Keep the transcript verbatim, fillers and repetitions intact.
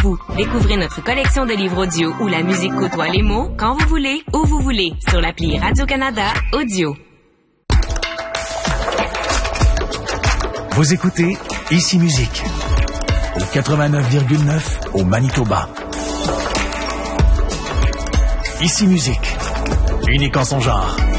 vous. Découvrez notre collection de livres audio où la musique côtoie les mots quand vous voulez, où vous voulez, sur l'appli Radio-Canada Audio. Vous écoutez Ici Musique, au quatre-vingt-neuf virgule neuf au Manitoba. Ici Musique, unique en son genre.